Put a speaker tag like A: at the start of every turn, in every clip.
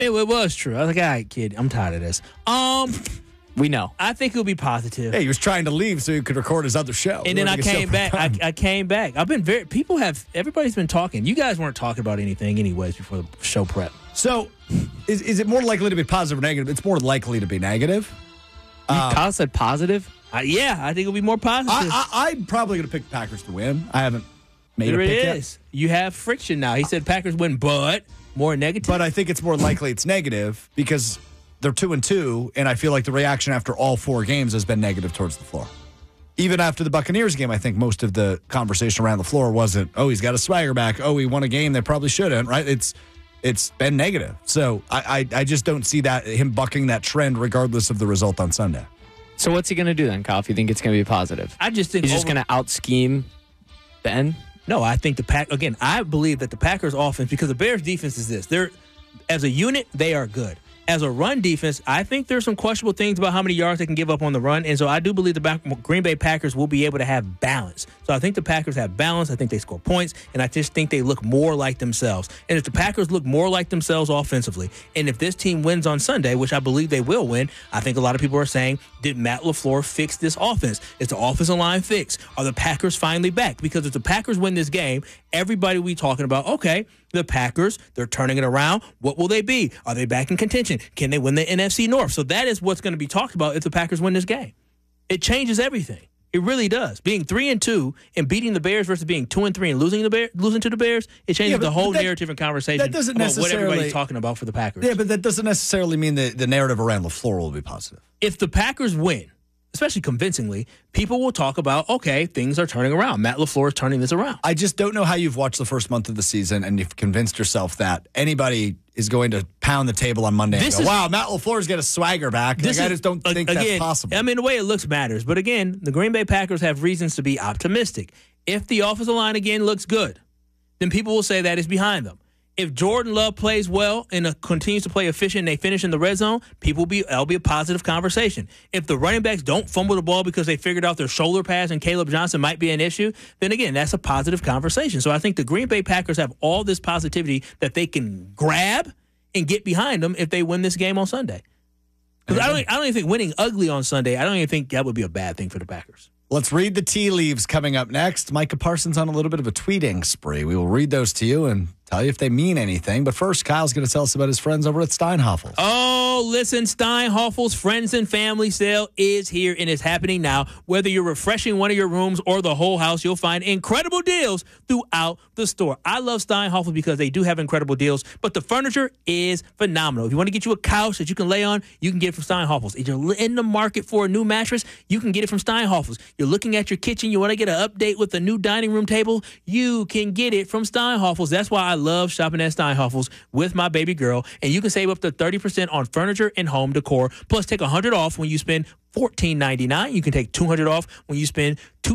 A: It was true. I was like, all right, kid, I'm tired of this.
B: We know.
A: I think it'll be positive.
C: Hey, he was trying to leave so he could record his other show.
A: And then I came back. I came back. Everybody's been talking. You guys weren't talking about anything anyways before the show prep.
C: So, is it more likely to be positive or negative? It's more likely to be negative.
B: Kyle said positive?
A: Yeah, I think it'll be more positive.
C: I'm probably going to pick the Packers to win. I haven't made
A: There
C: a pick
A: it
C: yet.
A: is. You have friction now. He said Packers win, but more negative.
C: But I think it's more likely it's negative because they're 2-2, and I feel like the reaction after all 4 games has been negative towards the floor. Even after the Buccaneers game, I think most of the conversation around the floor wasn't, oh, he's got a swagger back. Oh, he won a game that probably shouldn't, right? It's been negative. So I just don't see that him bucking that trend regardless of the result on Sunday.
B: So what's he going to do then, Kyle, if you think it's going to be positive?
A: I just think
B: he's just going to out-scheme Ben?
A: No, I think I believe that the Packers offense, because the Bears defense is this. As a unit, they are good. As a run defense, I think there's some questionable things about how many yards they can give up on the run. And so I do believe the Green Bay Packers will be able to have balance. So I think the Packers have balance. I think they score points. And I just think they look more like themselves. And if the Packers look more like themselves offensively, and if this team wins on Sunday, which I believe they will win, I think a lot of people are saying, did Matt LaFleur fix this offense? Is the offensive line fixed? Are the Packers finally back? Because if the Packers win this game, everybody will be talking about, okay, the Packers, they're turning it around. What will they be? Are they back in contention? Can they win the NFC North? So that is what's going to be talked about if the Packers win this game. It changes everything. It really does. Being 3-2 and beating the Bears versus being 2-3 and losing to the Bears, it changes the whole narrative and conversation
C: that doesn't
A: about what
C: necessarily,
A: everybody's talking about for the Packers.
C: Yeah, but that doesn't necessarily mean that the narrative around LaFleur will be positive.
A: If the Packers win, especially convincingly, people will talk about, okay, things are turning around. Matt LaFleur is turning this around.
C: I just don't know how you've watched the first month of the season and you've convinced yourself that anybody is going to pound the table on Monday and go, wow, Matt LaFleur's got a swagger back. I just don't think that's possible.
A: I mean, the way it looks matters. But again, the Green Bay Packers have reasons to be optimistic. If the offensive line again looks good, then people will say that is behind them. If Jordan Love plays well and continues to play efficient and they finish in the red zone, that'll be a positive conversation. If the running backs don't fumble the ball because they figured out their shoulder pass and Caleb Johnson might be an issue, then again, that's a positive conversation. So I think the Green Bay Packers have all this positivity that they can grab and get behind them if they win this game on Sunday. Because I don't even think winning ugly on Sunday, I don't even think that would be a bad thing for the Packers.
C: Let's read the tea leaves coming up next. Micah Parsons on a little bit of a tweeting spree. We will read those to you and tell you if they mean anything. But first, Kyle's going to tell us about his friends over at Steinhoffels.
A: Oh, listen, Steinhoffels Friends and Family Sale is here and is happening now. Whether you're refreshing one of your rooms or the whole house, you'll find incredible deals throughout the store. I love Steinhoffels because they do have incredible deals, but the furniture is phenomenal. If you want to get you a couch that you can lay on, you can get it from Steinhoffels. If you're in the market for a new mattress, you can get it from Steinhoffels. You're looking at your kitchen, you want to get an update with a new dining room table, you can get it from Steinhoffels. That's why I love shopping at Steinhoffels with my baby girl, and you can save up to 30% on furniture and home decor. Plus, take $100 off when you spend $1,499. You can take $200 off when you spend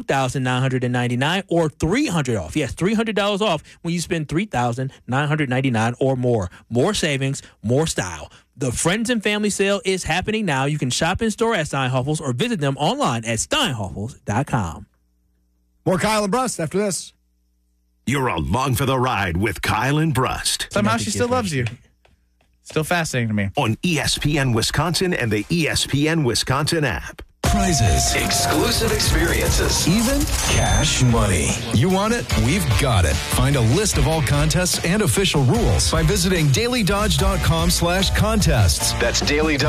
A: $2,999 or $300 off. Yes, $300 off when you spend $3,999 or more. More savings, more style. The Friends and Family Sale is happening now. You can shop in store at Steinhoffels or visit them online at steinhoffels.com.
C: More Kyle and Brust after this.
D: You're along for the ride with Kyle and Brust.
E: Somehow she still loves you. Still fascinating to me.
D: On ESPN Wisconsin and the ESPN Wisconsin app.
F: Prizes, exclusive experiences, even cash money. You want it? We've got it. Find a list of all contests and official rules by visiting dailydodge.com/contests. That's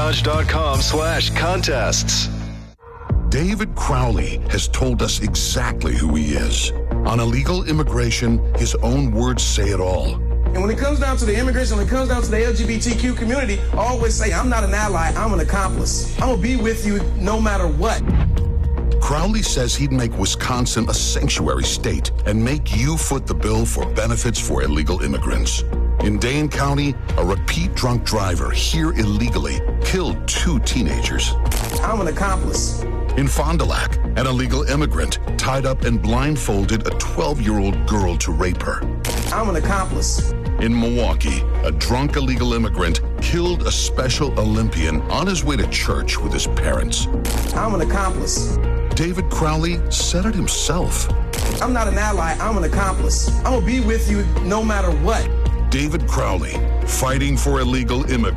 F: dailydodge.com/contests.
G: David Crowley has told us exactly who he is. On illegal immigration, his own words say it all.
H: And when it comes down to the immigration, when it comes down to the LGBTQ community, I always say, I'm not an ally, I'm an accomplice. I'm going to be with you no matter what.
G: Crowley says he'd make Wisconsin a sanctuary state and make you foot the bill for benefits for illegal immigrants. In Dane County, a repeat drunk driver here illegally killed 2 teenagers.
H: I'm an accomplice.
G: In Fond du Lac, an illegal immigrant tied up and blindfolded a 12-year-old girl to rape her.
H: I'm an accomplice.
G: In Milwaukee, a drunk illegal immigrant killed a Special Olympian on his way to church with his parents.
H: I'm an accomplice.
G: David Crowley said it himself.
H: I'm not an ally, I'm an accomplice. I'm going to be with you no matter what.
G: David Crowley, fighting for illegal immigrants.